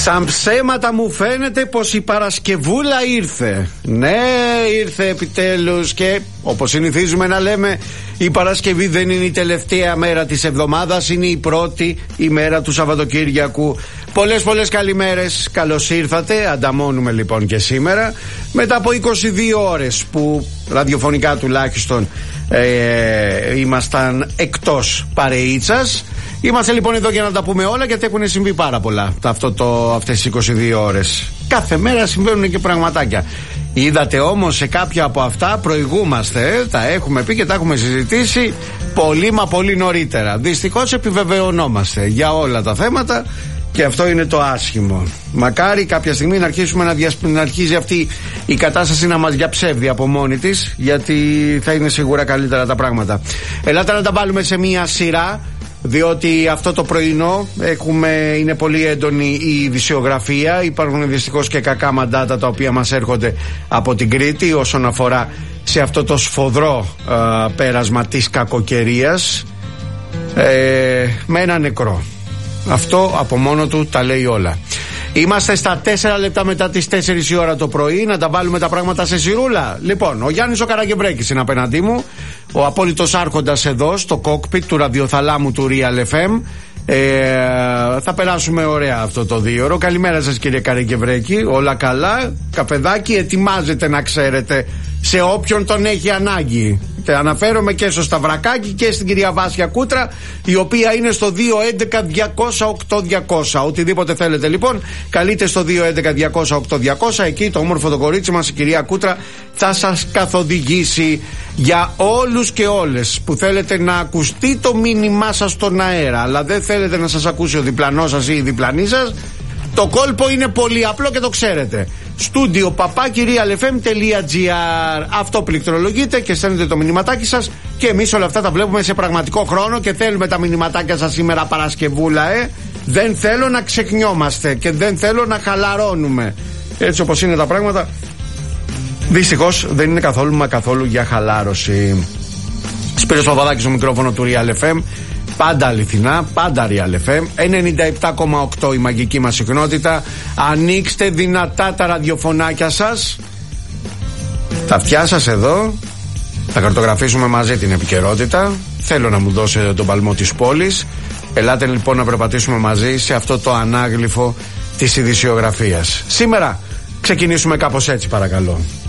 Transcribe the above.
Σαν ψέματα μου φαίνεται πως η Παρασκευούλα ήρθε. Ναι, ήρθε επιτέλους και όπως συνηθίζουμε να λέμε, η Παρασκευή δεν είναι η τελευταία μέρα της εβδομάδας, είναι η πρώτη ημέρα του Σαββατοκύριακου. Πολλές καλημέρες, καλώς ήρθατε. Ανταμώνουμε λοιπόν και σήμερα, μετά από 22 ώρες που ραδιοφωνικά τουλάχιστον ήμασταν εκτός παρεΐτσας. Είμαστε λοιπόν εδώ για να τα πούμε όλα, γιατί έχουν συμβεί πάρα πολλά αυτές τις 22 ώρες. Κάθε μέρα συμβαίνουν και πραγματάκια. Είδατε όμως, σε κάποια από αυτά προηγούμαστε, τα έχουμε πει και τα έχουμε συζητήσει πολύ μα πολύ νωρίτερα. Δυστυχώς επιβεβαιωνόμαστε για όλα τα θέματα και αυτό είναι το άσχημο. Μακάρι κάποια στιγμή να αρχίσουμε να αρχίζει αυτή η κατάσταση να μας διαψεύδει από μόνη της, γιατί θα είναι σίγουρα καλύτερα τα πράγματα. Ελάτε να τα βάλουμε σε μία σειρά, διότι αυτό το πρωινό είναι πολύ έντονη η ειδησιογραφία. Υπάρχουν δυστυχώς και κακά μαντάτα τα οποία μας έρχονται από την Κρήτη όσον αφορά σε αυτό το σφοδρό πέρασμα της κακοκαιρίας, με ένα νεκρό. Αυτό από μόνο του τα λέει όλα. Είμαστε στα 4 λεπτά μετά τις 4 η ώρα το πρωί. Να τα βάλουμε τα πράγματα σε σειρούλα. Λοιπόν, ο Γιάννης ο Καραγκεμπρέκης είναι απέναντί μου, ο απόλυτος άρχοντας εδώ στο κόκπιτ του ραδιοθαλάμου του Real FM. Θα περάσουμε ωραία αυτό το 2ωρο. Καλημέρα σας κύριε Καραγκεμπρέκη. Όλα καλά? Καφεδάκι ετοιμάζεται, να ξέρετε, σε όποιον τον έχει ανάγκη. Αναφέρομαι και στο Σταυρακάκι και στην κυρία Βάσια Κούτρα, η οποία είναι στο 211-200-8200. Οτιδήποτε θέλετε λοιπόν, καλείτε στο 211-200-8200. Εκεί το όμορφο το κορίτσι μας, η κυρία Κούτρα, θα σας καθοδηγήσει. Για όλους και όλες που θέλετε να ακουστεί το μήνυμά σας στον αέρα, αλλά δεν θέλετε να σας ακούσει ο διπλανός σας ή η διπλανή σας, το κόλπο είναι πολύ απλό και το ξέρετε. studio@realfm.gr. Αυτό πληκτρολογείτε και στέλνετε το μηνυματάκι σας και εμείς όλα αυτά τα βλέπουμε σε πραγματικό χρόνο και θέλουμε τα μηνυματάκια σας σήμερα Παρασκευούλα. Δεν θέλω να ξεχνιόμαστε και δεν θέλω να χαλαρώνουμε. Έτσι όπως είναι τα πράγματα, δυστυχώς δεν είναι καθόλου για χαλάρωση. Σπύρος Παπαδάκης στο μικρόφωνο του Real FM. Πάντα αληθινά, πάντα Real FM. 97,8 η μαγική μας συχνότητα. Ανοίξτε δυνατά τα ραδιοφωνάκια σας, τα αυτιά σας εδώ. Θα καρτογραφήσουμε μαζί την επικαιρότητα. Θέλω να μου δώσετε τον παλμό της πόλης. Ελάτε λοιπόν να περπατήσουμε μαζί σε αυτό το ανάγλυφο της ειδησιογραφίας. Σήμερα ξεκινήσουμε κάπως έτσι, παρακαλώ.